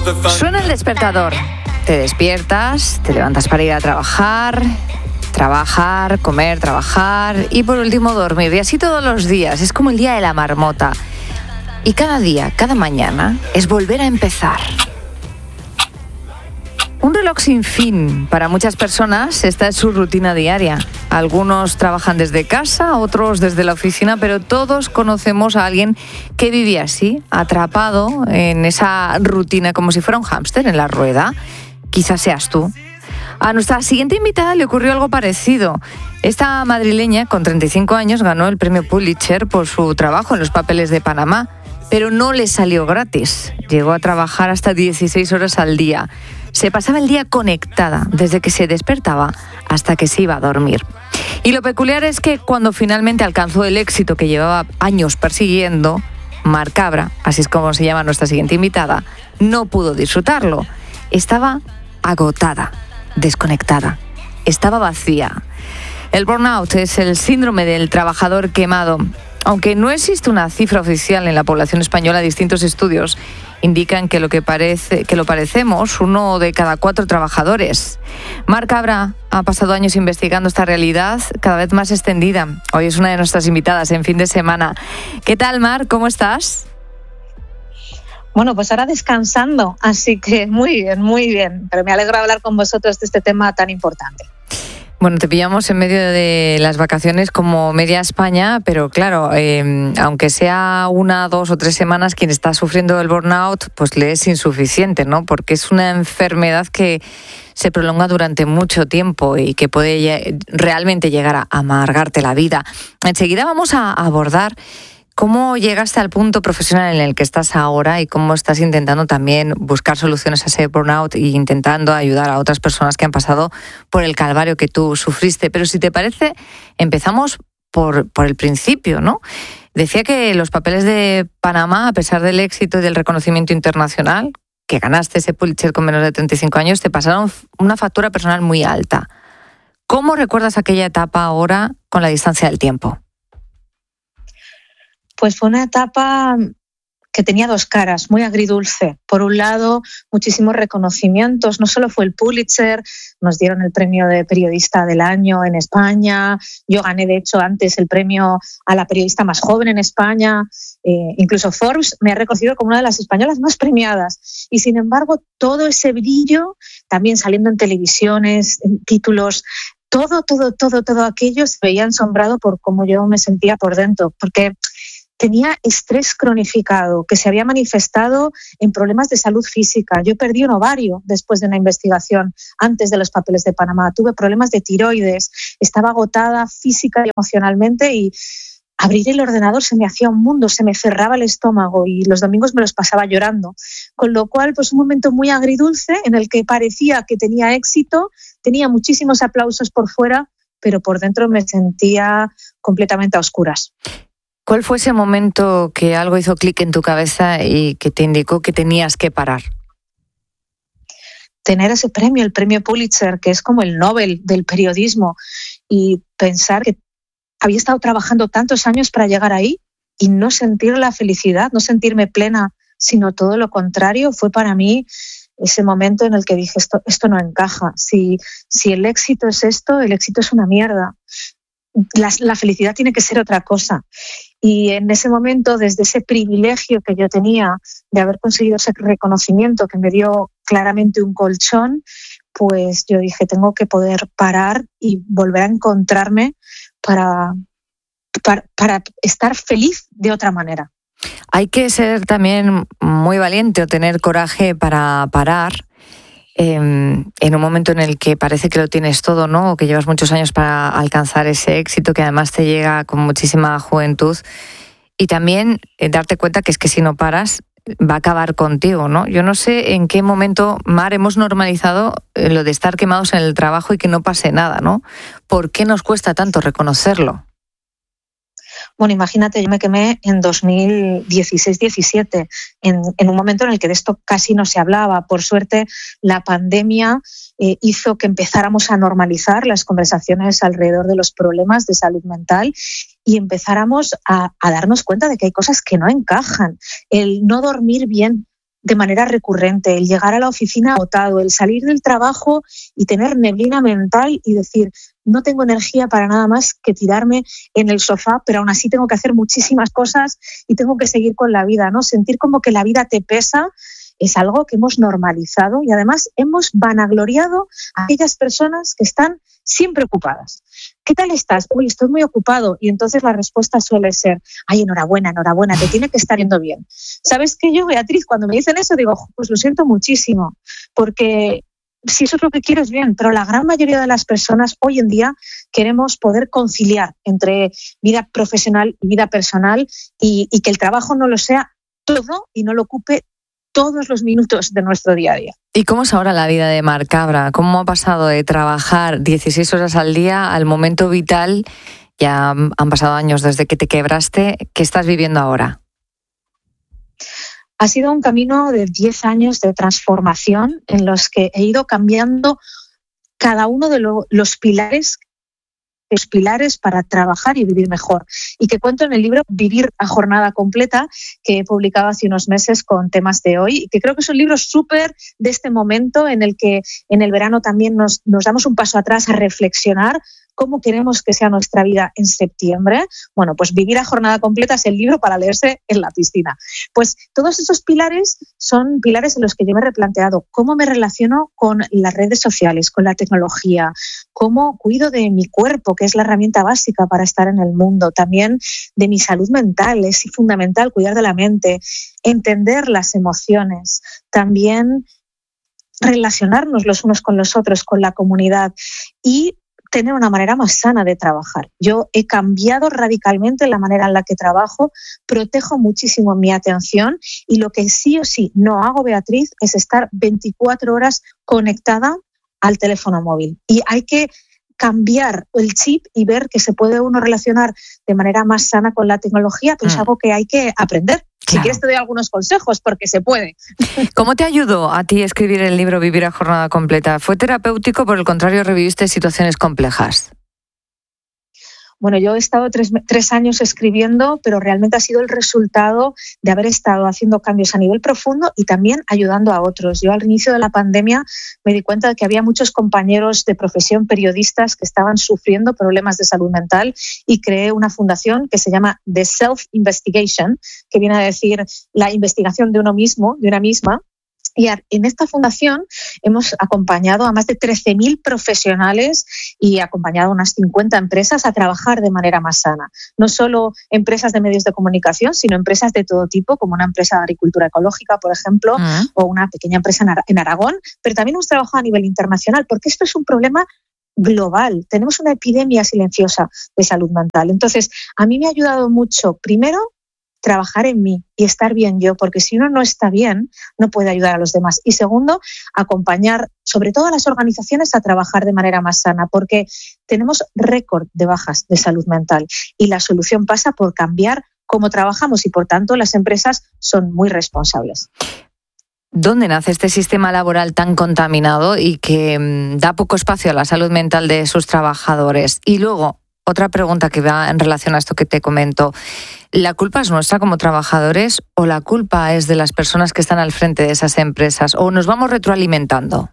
Suena el despertador. Te despiertas, te levantas para ir a trabajar, comer, trabajar y por último dormir. Y así todos los días. Es como el día de la marmota. Y cada día, cada mañana, es volver a empezar. Un reloj sin fin. Para muchas personas esta es su rutina diaria. Algunos trabajan desde casa, otros desde la oficina, pero todos conocemos a alguien que vive así, atrapado en esa rutina como si fuera un hámster en la rueda. Quizás seas tú. A nuestra siguiente invitada le ocurrió algo parecido. Esta madrileña, con 35 años, ganó el premio Pulitzer por su trabajo en los papeles de Panamá, pero no le salió gratis. Llegó a trabajar hasta 16 horas al día. Se pasaba el día conectada, desde que se despertaba hasta que se iba a dormir. Y lo peculiar es que cuando finalmente alcanzó el éxito que llevaba años persiguiendo, Mar Cabra, así es como se llama nuestra siguiente invitada, no pudo disfrutarlo. Estaba agotada, desconectada, estaba vacía. El burnout es el síndrome del trabajador quemado. Aunque no existe una cifra oficial en la población española, distintos estudios indican que lo parecemos 1 de cada 4 trabajadores. Mar Cabra ha pasado años investigando esta realidad cada vez más extendida. Hoy es una de nuestras invitadas en Fin de Semana. ¿Qué tal, Mar? ¿Cómo estás? Bueno, pues ahora descansando, así que muy bien. Pero me alegro hablar con vosotros de este tema tan importante. Bueno, te pillamos en medio de las vacaciones como media España, pero claro, aunque sea 1, 2 o 3 semanas, quien está sufriendo el burnout, pues le es insuficiente, ¿no? Porque es una enfermedad que se prolonga durante mucho tiempo y que puede realmente llegar a amargarte la vida. Enseguida vamos a abordar cómo llegaste al punto profesional en el que estás ahora y cómo estás intentando también buscar soluciones a ese burnout e intentando ayudar a otras personas que han pasado por el calvario que tú sufriste. Pero si te parece, empezamos por el principio, ¿no? Decía que los papeles de Panamá, a pesar del éxito y del reconocimiento internacional, que ganaste ese Pulitzer con menos de 35 años, te pasaron una factura personal muy alta. ¿Cómo recuerdas aquella etapa ahora con la distancia del tiempo? Pues fue una etapa que tenía 2 caras, muy agridulce. Por un lado, muchísimos reconocimientos. No solo fue el Pulitzer, nos dieron el premio de periodista del año en España. Yo gané, de hecho, antes el premio a la periodista más joven en España. Incluso Forbes me ha reconocido como una de las españolas más premiadas. Y sin embargo, todo ese brillo, también saliendo en televisiones, en títulos, todo aquello se veía ensombrado por cómo yo me sentía por dentro. Porque tenía estrés cronificado que se había manifestado en problemas de salud física. Yo perdí un ovario después de una investigación antes de los papeles de Panamá. Tuve problemas de tiroides, estaba agotada física y emocionalmente y abrir el ordenador se me hacía un mundo, se me cerraba el estómago y los domingos me los pasaba llorando. Con lo cual, pues un momento muy agridulce en el que parecía que tenía éxito, tenía muchísimos aplausos por fuera, pero por dentro me sentía completamente a oscuras. ¿Cuál fue ese momento que algo hizo clic en tu cabeza y que te indicó que tenías que parar? Tener ese premio, el premio Pulitzer, que es como el Nobel del periodismo, y pensar que había estado trabajando tantos años para llegar ahí y no sentir la felicidad, no sentirme plena, sino todo lo contrario, fue para mí ese momento en el que dije esto no encaja. Si el éxito es esto, el éxito es una mierda. La felicidad tiene que ser otra cosa. Y en ese momento, desde ese privilegio que yo tenía de haber conseguido ese reconocimiento que me dio claramente un colchón, pues yo dije, tengo que poder parar y volver a encontrarme para estar feliz de otra manera. Hay que ser también muy valiente o tener coraje para parar en un momento en el que parece que lo tienes todo, ¿no? O que llevas muchos años para alcanzar ese éxito que además te llega con muchísima juventud. Y también darte cuenta que es que si no paras va a acabar contigo, ¿no? Yo no sé en qué momento, Mar, hemos normalizado lo de estar quemados en el trabajo y que no pase nada, ¿no? ¿Por qué nos cuesta tanto reconocerlo? Bueno, imagínate, yo me quemé en 2016-17, en un momento en el que de esto casi no se hablaba. Por suerte, la pandemia hizo que empezáramos a normalizar las conversaciones alrededor de los problemas de salud mental y empezáramos a darnos cuenta de que hay cosas que no encajan. El no dormir bien de manera recurrente, el llegar a la oficina agotado, el salir del trabajo y tener neblina mental y decir, no tengo energía para nada más que tirarme en el sofá, pero aún así tengo que hacer muchísimas cosas y tengo que seguir con la vida, ¿no? Sentir como que la vida te pesa es algo que hemos normalizado y además hemos vanagloriado a aquellas personas que están siempre ocupadas. ¿Qué tal estás? Uy, estoy muy ocupado. Y entonces la respuesta suele ser, ay, enhorabuena, te tiene que estar yendo bien. ¿Sabes qué? Yo, Beatriz, cuando me dicen eso, digo, pues lo siento muchísimo, porque si eso es lo que quiero es bien, pero la gran mayoría de las personas hoy en día queremos poder conciliar entre vida profesional y vida personal y que el trabajo no lo sea todo y no lo ocupe todos los minutos de nuestro día a día. ¿Y cómo es ahora la vida de Mar Cabra? ¿Cómo ha pasado de trabajar 16 horas al día al momento vital? Ya han pasado años desde que te quebraste. ¿Qué estás viviendo ahora? Ha sido un camino de 10 años de transformación en los que he ido cambiando cada uno de los pilares para trabajar y vivir mejor. Y que cuento en el libro Vivir a Jornada Completa, que he publicado hace unos meses con temas de hoy, y que creo que es un libro súper de este momento en el que en el verano también nos damos un paso atrás a reflexionar cómo queremos que sea nuestra vida en septiembre. Bueno, pues Vivir a Jornada Completa es el libro para leerse en la piscina. Pues todos esos pilares son pilares en los que yo me he replanteado cómo me relaciono con las redes sociales, con la tecnología, cómo cuido de mi cuerpo, que es la herramienta básica para estar en el mundo, también de mi salud mental, es fundamental cuidar de la mente, entender las emociones, también relacionarnos los unos con los otros, con la comunidad y tener una manera más sana de trabajar. Yo he cambiado radicalmente la manera en la que trabajo, protejo muchísimo mi atención y lo que sí o sí no hago, Beatriz, es estar 24 horas conectada al teléfono móvil. Y hay que cambiar el chip y ver que se puede uno relacionar de manera más sana con la tecnología, pero es algo que hay que aprender. Claro. Si quieres te doy algunos consejos, porque se puede. ¿Cómo te ayudó a ti escribir el libro Vivir a Jornada Completa? ¿Fue terapéutico, por el contrario, reviviste situaciones complejas? Bueno, yo he estado 3 años escribiendo, pero realmente ha sido el resultado de haber estado haciendo cambios a nivel profundo y también ayudando a otros. Yo al inicio de la pandemia me di cuenta de que había muchos compañeros de profesión, periodistas, que estaban sufriendo problemas de salud mental y creé una fundación que se llama The Self Investigation, que viene a decir la investigación de uno mismo, de una misma. Y en esta fundación hemos acompañado a más de 13.000 profesionales y acompañado a unas 50 empresas a trabajar de manera más sana. No solo empresas de medios de comunicación, sino empresas de todo tipo, como una empresa de agricultura ecológica, por ejemplo, o una pequeña empresa en Aragón, pero también hemos trabajado a nivel internacional, porque esto es un problema global. Tenemos una epidemia silenciosa de salud mental. Entonces, a mí me ha ayudado mucho, primero, trabajar en mí y estar bien yo, porque si uno no está bien, no puede ayudar a los demás. Y segundo, acompañar sobre todo a las organizaciones a trabajar de manera más sana, porque tenemos récord de bajas de salud mental y la solución pasa por cambiar cómo trabajamos y, por tanto, las empresas son muy responsables. ¿Dónde nace este sistema laboral tan contaminado y que da poco espacio a la salud mental de sus trabajadores? Y luego, otra pregunta que va en relación a esto que te comento. ¿La culpa es nuestra como trabajadores o la culpa es de las personas que están al frente de esas empresas? ¿O nos vamos retroalimentando?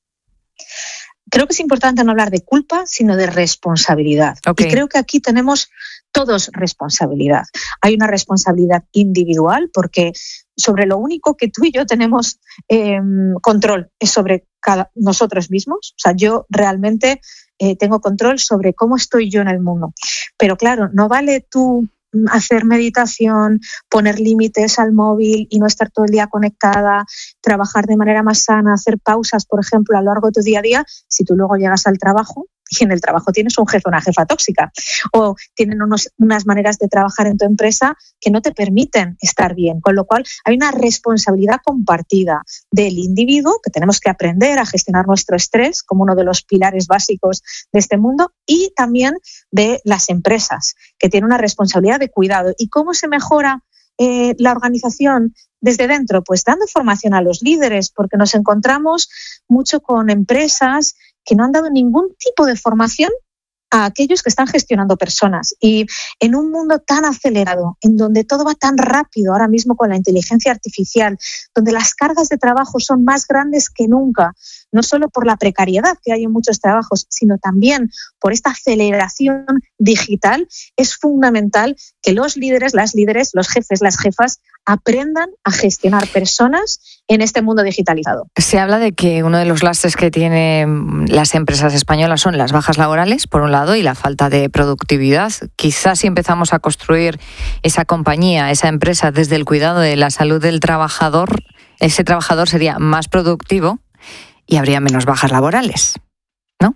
Creo que es importante no hablar de culpa, sino de responsabilidad. Okay. Y creo que aquí tenemos todos responsabilidad. Hay una responsabilidad individual porque sobre lo único que tú y yo tenemos control es sobre nosotros mismos. O sea, yo realmente tengo control sobre cómo estoy yo en el mundo. Pero claro, no vale tú hacer meditación, poner límites al móvil y no estar todo el día conectada, trabajar de manera más sana, hacer pausas, por ejemplo, a lo largo de tu día a día, si tú luego llegas al trabajo y en el trabajo tienes un jefe o una jefa tóxica o tienen unas maneras de trabajar en tu empresa que no te permiten estar bien, con lo cual hay una responsabilidad compartida del individuo, que tenemos que aprender a gestionar nuestro estrés como uno de los pilares básicos de este mundo, y también de las empresas, que tienen una responsabilidad de cuidado. ¿Y cómo se mejora la organización desde dentro? Pues dando formación a los líderes, porque nos encontramos mucho con empresas que no han dado ningún tipo de formación a aquellos que están gestionando personas. Y en un mundo tan acelerado, en donde todo va tan rápido ahora mismo con la inteligencia artificial, donde las cargas de trabajo son más grandes que nunca, no solo por la precariedad que hay en muchos trabajos, sino también por esta aceleración digital, es fundamental que los líderes, las líderes, los jefes, las jefas aprendan a gestionar personas en este mundo digitalizado. Se habla de que uno de los lastres que tienen las empresas españolas son las bajas laborales, por un lado, y la falta de productividad. Quizás si empezamos a construir esa compañía, esa empresa, desde el cuidado de la salud del trabajador, ese trabajador sería más productivo y habría menos bajas laborales, ¿no?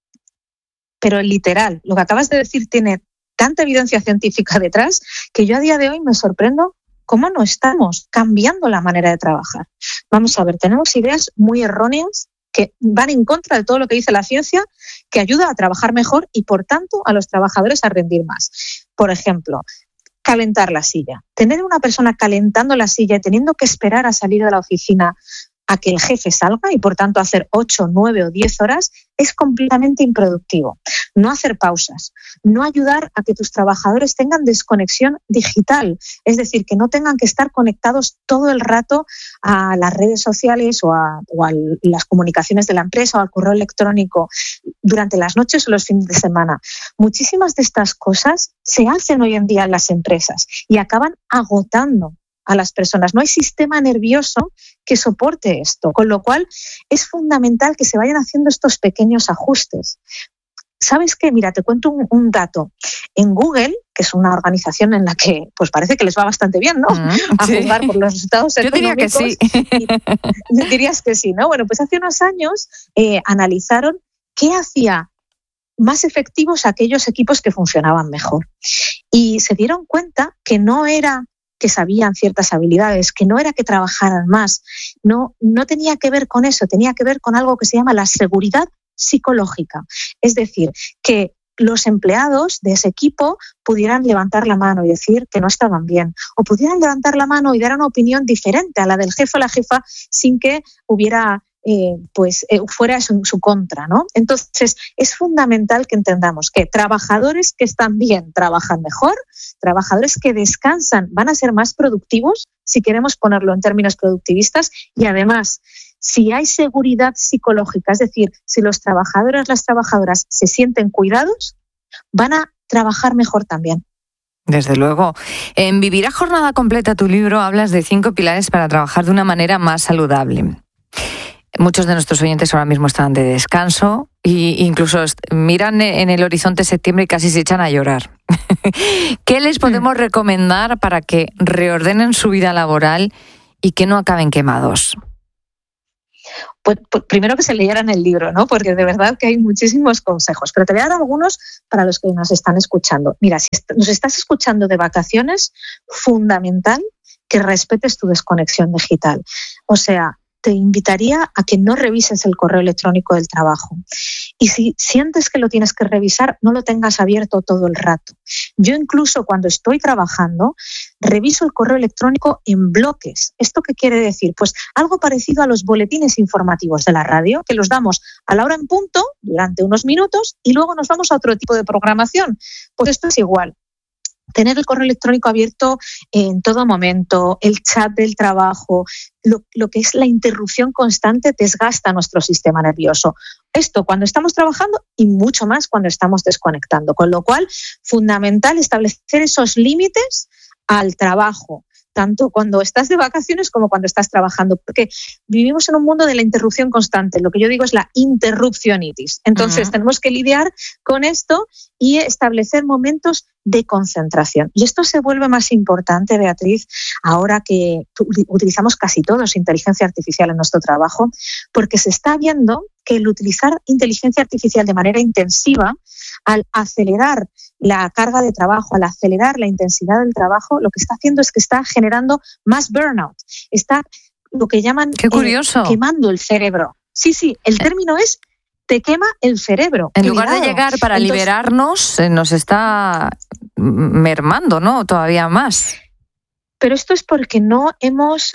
Pero literal, lo que acabas de decir tiene tanta evidencia científica detrás que yo a día de hoy me sorprendo cómo no estamos cambiando la manera de trabajar. Vamos a ver, tenemos ideas muy erróneas que van en contra de todo lo que dice la ciencia, que ayuda a trabajar mejor y, por tanto, a los trabajadores a rendir más. Por ejemplo, calentar la silla. Tener una persona calentando la silla y teniendo que esperar a salir de la oficina a que el jefe salga y, por tanto, hacer 8, 9 o 10 horas es completamente improductivo. No hacer pausas, no ayudar a que tus trabajadores tengan desconexión digital, es decir, que no tengan que estar conectados todo el rato a las redes sociales o a las comunicaciones de la empresa o al correo electrónico durante las noches o los fines de semana. Muchísimas de estas cosas se hacen hoy en día en las empresas y acaban agotando a las personas. No hay sistema nervioso que soporte esto, con lo cual es fundamental que se vayan haciendo estos pequeños ajustes. ¿Sabes qué? Mira, te cuento un dato. En Google, que es una organización en la que pues parece que les va bastante bien, ¿no? A juzgar por los resultados económicos. Yo diría que sí. Dirías que sí, ¿no? Bueno, pues hace unos años analizaron qué hacía más efectivos aquellos equipos que funcionaban mejor. Y se dieron cuenta que no era que sabían ciertas habilidades, que no era que trabajaran más, no tenía que ver con eso, tenía que ver con algo que se llama la seguridad psicológica. Es decir, que los empleados de ese equipo pudieran levantar la mano y decir que no estaban bien, o pudieran levantar la mano y dar una opinión diferente a la del jefe o la jefa sin que hubiera fuera en su contra, ¿no? Entonces, es fundamental que entendamos que trabajadores que están bien trabajan mejor, trabajadores que descansan van a ser más productivos, si queremos ponerlo en términos productivistas, y además, si hay seguridad psicológica, es decir, si los trabajadores, las trabajadoras se sienten cuidados, van a trabajar mejor también. Desde luego. En Vivirá Jornada Completa, tu libro, hablas de 5 pilares para trabajar de una manera más saludable. Muchos de nuestros oyentes ahora mismo están de descanso e incluso miran en el horizonte septiembre y casi se echan a llorar. ¿Qué les podemos recomendar para que reordenen su vida laboral y que no acaben quemados? Pues primero que se leyeran el libro, ¿no? Porque de verdad que hay muchísimos consejos, pero te voy a dar algunos para los que nos están escuchando. Mira, si nos estás escuchando de vacaciones, fundamental que respetes tu desconexión digital. O sea, te invitaría a que no revises el correo electrónico del trabajo. Y si sientes que lo tienes que revisar, no lo tengas abierto todo el rato. Yo incluso cuando estoy trabajando, reviso el correo electrónico en bloques. ¿Esto qué quiere decir? Pues algo parecido a los boletines informativos de la radio, que los damos a la hora en punto durante unos minutos y luego nos vamos a otro tipo de programación. Pues esto es igual. Tener el correo electrónico abierto en todo momento, el chat del trabajo, lo que es la interrupción constante desgasta nuestro sistema nervioso. Esto cuando estamos trabajando y mucho más cuando estamos desconectando. Con lo cual, fundamental establecer esos límites al trabajo, tanto cuando estás de vacaciones como cuando estás trabajando, porque vivimos en un mundo de la interrupción constante. Lo que yo digo es la interrupcionitis. Entonces, tenemos que lidiar con esto y establecer momentos de concentración. Y esto se vuelve más importante, Beatriz, ahora que utilizamos casi todos inteligencia artificial en nuestro trabajo, porque se está viendo que el utilizar inteligencia artificial de manera intensiva, al acelerar la carga de trabajo, al acelerar la intensidad del trabajo, lo que está haciendo es que está generando más burnout. Está lo que llaman quemando el cerebro. Sí, el término es te quema el cerebro. En lugar de llegar para liberarnos, nos está mermando, ¿no? Todavía más. Pero esto es porque no hemos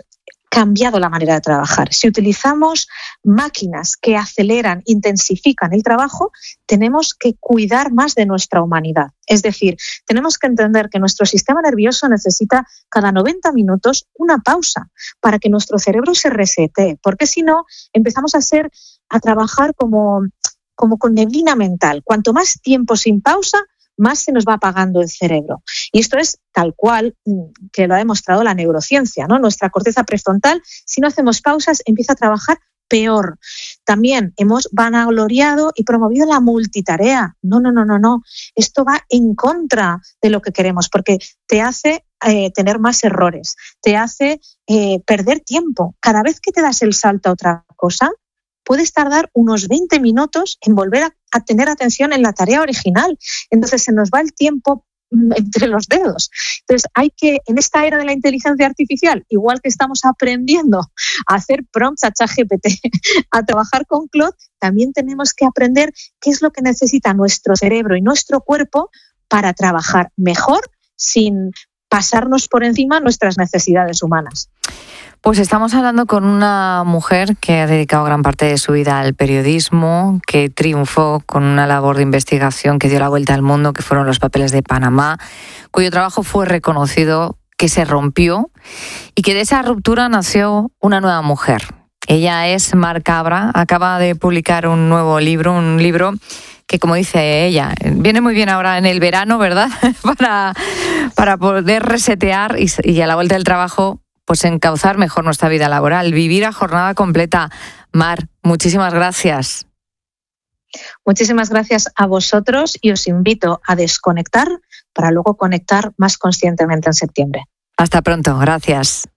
cambiado la manera de trabajar. Si utilizamos máquinas que aceleran, intensifican el trabajo, tenemos que cuidar más de nuestra humanidad. Es decir, tenemos que entender que nuestro sistema nervioso necesita cada 90 minutos una pausa para que nuestro cerebro se resete, porque si no, empezamos a trabajar como con neblina mental. Cuanto más tiempo sin pausa, más se nos va apagando el cerebro. Y esto es tal cual que lo ha demostrado la neurociencia, ¿no? Nuestra corteza prefrontal, si no hacemos pausas, empieza a trabajar peor. También hemos vanagloriado y promovido la multitarea. No. Esto va en contra de lo que queremos, porque te hace tener más errores, te hace perder tiempo. Cada vez que te das el salto a otra cosa, puedes tardar unos 20 minutos en volver a tener atención en la tarea original. Entonces se nos va el tiempo entre los dedos. Entonces hay que, en esta era de la inteligencia artificial, igual que estamos aprendiendo a hacer prompts a ChatGPT, a trabajar con Claude, también tenemos que aprender qué es lo que necesita nuestro cerebro y nuestro cuerpo para trabajar mejor sin pasarnos por encima nuestras necesidades humanas. Pues estamos hablando con una mujer que ha dedicado gran parte de su vida al periodismo, que triunfó con una labor de investigación que dio la vuelta al mundo, que fueron los papeles de Panamá, cuyo trabajo fue reconocido, que se rompió y que de esa ruptura nació una nueva mujer. Ella es Mar Cabra, acaba de publicar un nuevo libro, un libro que, como dice ella, viene muy bien ahora en el verano, ¿verdad? para poder resetear y a la vuelta del trabajo pues encauzar mejor nuestra vida laboral, vivir a jornada completa. Mar, muchísimas gracias. Muchísimas gracias a vosotros y os invito a desconectar para luego conectar más conscientemente en septiembre. Hasta pronto, gracias.